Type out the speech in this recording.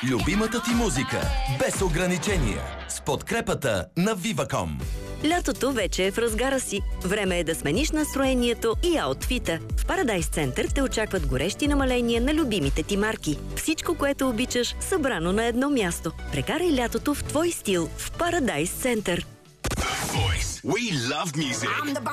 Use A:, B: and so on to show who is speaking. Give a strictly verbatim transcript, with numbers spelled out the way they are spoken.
A: любимата ти музика без ограничения с подкрепата на Viva.com.
B: Лятото вече е в разгара си. Време е да смениш настроението и аутфита. В Парадайс Център те очакват горещи намаления на любимите ти марки. Всичко, което обичаш, събрано на едно място. Прекарай лятото в твой стил в Парадайс Център.
C: The Voice. We love music.